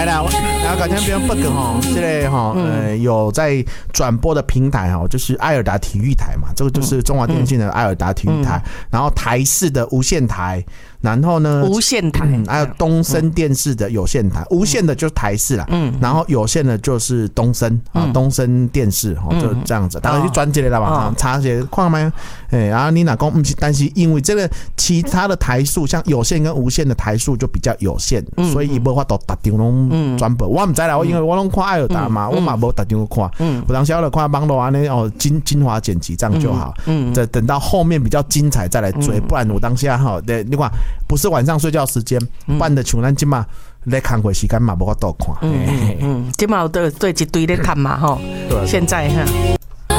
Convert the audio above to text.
来啦，然后感谢别人 bug 哈，这类哈有在转播的平台哈，就是爱尔达体育台嘛，这个就是中华电信的爱尔达体育台，然后台视的无线台。然后呢， 无线台， 还有东森电视的有线台，无线的就是台视啦，然后有线的就是东森啊，东森电视就这样子，大家去转接了吧，查一些看没？然后你哪讲不是，但是因为这个其他的台数，像有线跟无线的台数就比较有限，所以没法都打场拢转播。我唔知啦，因为我拢看爱尔达嘛，我嘛无打场看，我当时我就看网络安尼精华剪辑这样就好，等到后面比较精彩再来追，不然我当下对，你看。不是晚上睡觉时间，办的像咱今嘛在看会时间嘛，无法度看。 今嘛对一堆在看嘛吼，现在哈。